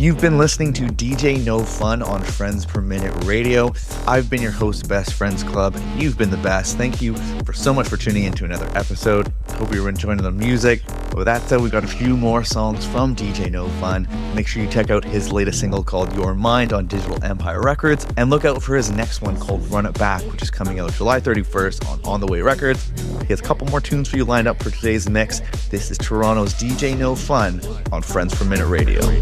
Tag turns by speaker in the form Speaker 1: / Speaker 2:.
Speaker 1: You've been listening to DJ No Fun on Friends Per Minute Radio. I've been your host, Best Friends Club, and you've been the best. Thank you so much for tuning in to another episode. Hope you were enjoying the music. With that said, we've got a few more songs from DJ No Fun. Make sure you check out his latest single called Your Mind on Digital Empire Records, and look out for his next one called Run It Back, which is coming out July 31st on The Way Records. He has a couple more tunes for you lined up for today's mix. This is Toronto's DJ No Fun on Friends Per Minute Radio.